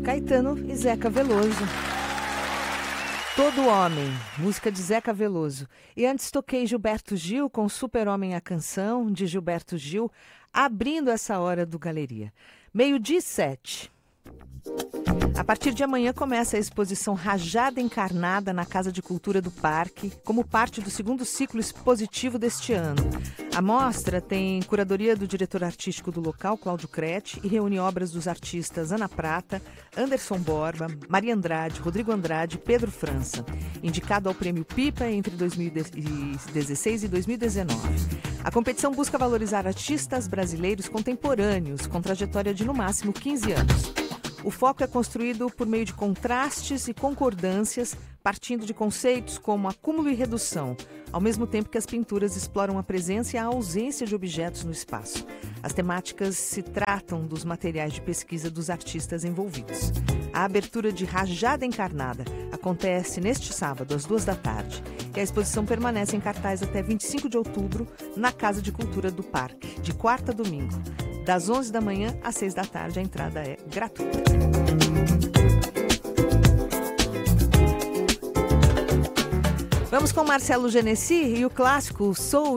Caetano e Zeca Veloso. Todo Homem, música de Zeca Veloso. E antes toquei Gilberto Gil com Super-Homem a Canção, de Gilberto Gil, abrindo essa hora do Galeria. 12:07. A partir de amanhã começa a exposição Rajada Encarnada na Casa de Cultura do Parque, como parte do segundo ciclo expositivo deste ano. A mostra tem curadoria do diretor artístico do local, Cláudio Crete, e reúne obras dos artistas Ana Prata, Anderson Borba, Maria Andrade, Rodrigo Andrade e Pedro França, indicado ao Prêmio Pipa entre 2016 e 2019. A competição busca valorizar artistas brasileiros contemporâneos, com trajetória de no máximo 15 anos. O foco é construído por meio de contrastes e concordâncias, partindo de conceitos como acúmulo e redução, ao mesmo tempo que as pinturas exploram a presença e a ausência de objetos no espaço. As temáticas se tratam dos materiais de pesquisa dos artistas envolvidos. A abertura de Rajada Encarnada acontece neste sábado, às 14h, e a exposição permanece em cartaz até 25 de outubro na Casa de Cultura do Parque, de quarta a domingo. Das 11 da manhã às 6 da tarde, a entrada é gratuita. Vamos com Marcelo Genesi e o clássico Sou